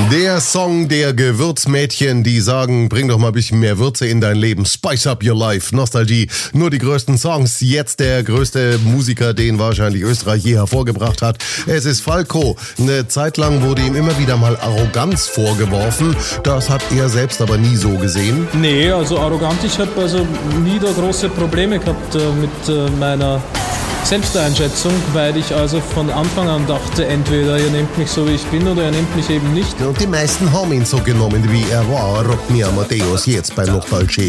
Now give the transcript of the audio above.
Der Song der Gewürzmädchen, die sagen, bring doch mal ein bisschen mehr Würze in dein Leben. Spice up your life. Nostalgie. Nur die größten Songs. Jetzt der größte Musiker, den wahrscheinlich Österreich je hervorgebracht hat. Es ist Falco. Eine Zeit lang wurde ihm immer wieder mal Arroganz vorgeworfen. Das hat er selbst aber nie so gesehen. Nee, also arrogant. Ich habe also nie da große Probleme gehabt mit meiner Selbsteinschätzung, weil ich also von Anfang an dachte, entweder ihr nehmt mich so wie ich bin oder ihr nehmt mich eben nicht. Und die meisten haben ihn so genommen, wie er war. Rock me Amadeus jetzt bei Nostalgie.